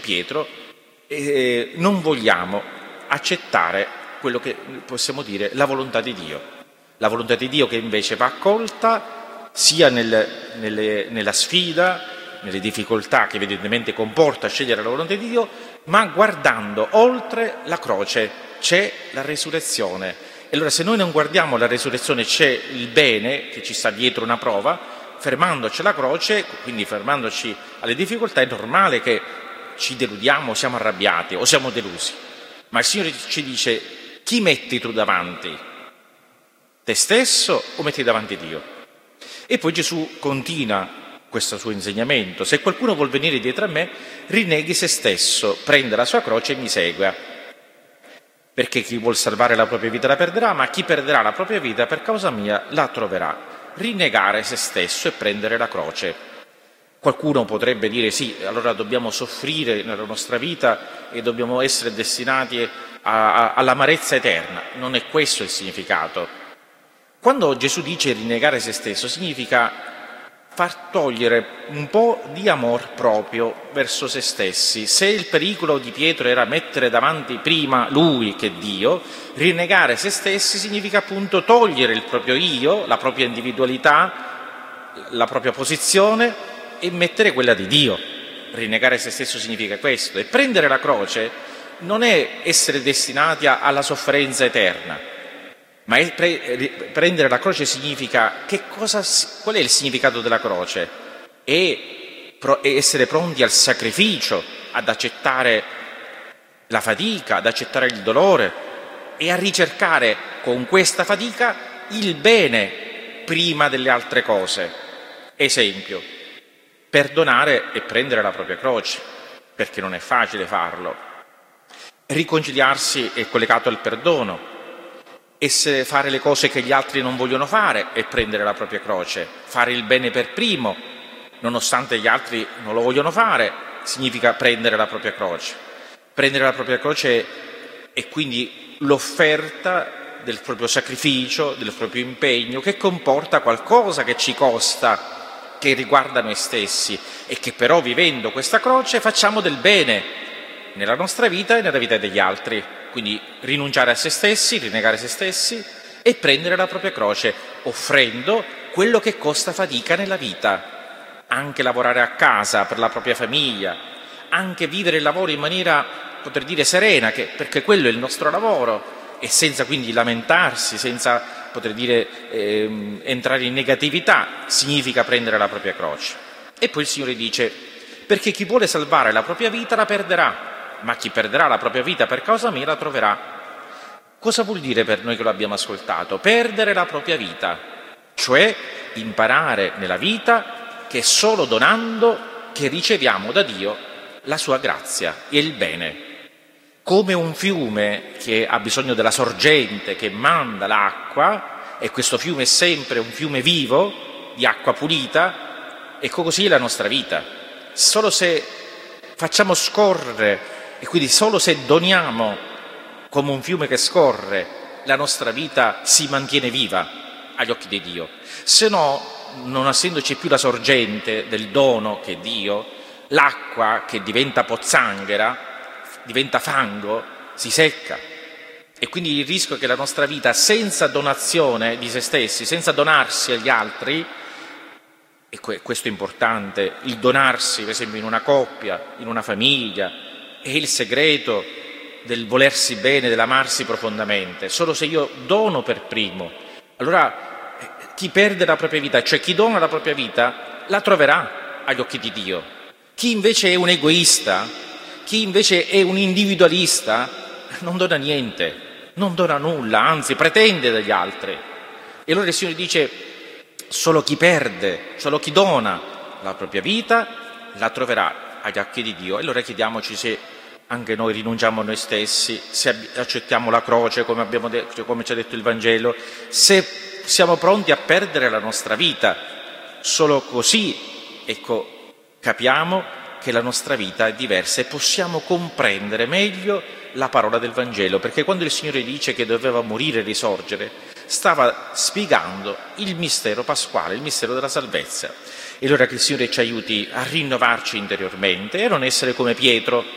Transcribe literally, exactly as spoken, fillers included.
Pietro, eh, non vogliamo accettare quello che possiamo dire la volontà di Dio. La volontà di Dio che invece va accolta sia nel, nelle, nella sfida, nelle difficoltà che evidentemente comporta scegliere la volontà di Dio, ma guardando oltre la croce c'è la resurrezione. E allora se noi non guardiamo la resurrezione, c'è il bene che ci sta dietro una prova, fermandoci alla croce, quindi fermandoci alle difficoltà, è normale che ci deludiamo, siamo arrabbiati o siamo delusi. Ma il Signore ci dice: chi metti tu davanti? Te stesso o metti davanti Dio? E poi Gesù continua questo suo insegnamento: se qualcuno vuol venire dietro a me, rinneghi se stesso, prenda la sua croce e mi segua. Perché chi vuol salvare la propria vita la perderà, ma chi perderà la propria vita per causa mia la troverà. Rinnegare se stesso e prendere la croce. Qualcuno potrebbe dire: sì, allora dobbiamo soffrire nella nostra vita e dobbiamo essere destinati a, a, all'amarezza eterna. Non è questo il significato. Quando Gesù dice rinnegare se stesso, significa far togliere un po' di amor proprio verso se stessi. Se il pericolo di Pietro era mettere davanti prima lui che Dio, rinnegare se stessi significa appunto togliere il proprio io, la propria individualità, la propria posizione e mettere quella di Dio. Rinnegare se stesso significa questo. E prendere la croce non è essere destinati alla sofferenza eterna, ma è pre- prendere la croce significa che cosa, qual è il significato della croce? È, pro- è essere pronti al sacrificio, ad accettare la fatica, ad accettare il dolore e a ricercare con questa fatica il bene prima delle altre cose. Esempio, perdonare e prendere la propria croce, perché non è facile farlo. Riconciliarsi è collegato al perdono. Essere, fare le cose che gli altri non vogliono fare e prendere la propria croce. Fare il bene per primo, nonostante gli altri non lo vogliono fare, significa prendere la propria croce. Prendere la propria croce è quindi l'offerta del proprio sacrificio, del proprio impegno, che comporta qualcosa che ci costa, che riguarda noi stessi e che però vivendo questa croce facciamo del bene nella nostra vita e nella vita degli altri. Quindi rinunciare a se stessi, rinnegare se stessi e prendere la propria croce, offrendo quello che costa fatica nella vita. Anche lavorare a casa per la propria famiglia, anche vivere il lavoro in maniera, potrei dire, serena, che, perché quello è il nostro lavoro, e senza quindi lamentarsi, senza, potrei dire, ehm, entrare in negatività, significa prendere la propria croce. E poi il Signore dice: perché chi vuole salvare la propria vita la perderà, ma chi perderà la propria vita per causa mia la troverà. Cosa vuol dire per noi che lo abbiamo ascoltato? Perdere la propria vita, cioè imparare nella vita che è solo donando che riceviamo da Dio la sua grazia e il bene. Come un fiume che ha bisogno della sorgente che manda l'acqua, e questo fiume è sempre un fiume vivo, di acqua pulita, ecco così è la nostra vita. Solo se facciamo scorrere, e quindi solo se doniamo come un fiume che scorre, la nostra vita si mantiene viva agli occhi di Dio. Se no, non essendoci più la sorgente del dono che è Dio, l'acqua che diventa pozzanghera, diventa fango, si secca. E quindi il rischio è che la nostra vita, senza donazione di se stessi, senza donarsi agli altri, e questo è importante, il donarsi per esempio in una coppia, in una famiglia, è il segreto del volersi bene, dell'amarsi profondamente. Solo se io dono per primo, allora chi perde la propria vita, cioè chi dona la propria vita, la troverà agli occhi di Dio. Chi invece è un egoista, chi invece è un individualista, non dona niente, non dona nulla, anzi pretende dagli altri. E allora il Signore dice: solo chi perde, solo chi dona la propria vita la troverà agli occhi di Dio. E allora chiediamoci se anche noi rinunciamo a noi stessi, se accettiamo la croce come, abbiamo detto, come ci ha detto il Vangelo, se siamo pronti a perdere la nostra vita. Solo così, ecco, capiamo che la nostra vita è diversa e possiamo comprendere meglio la parola del Vangelo, perché quando il Signore dice che doveva morire e risorgere, stava spiegando il mistero pasquale, il mistero della salvezza. E allora che il Signore ci aiuti a rinnovarci interiormente e a non essere come Pietro,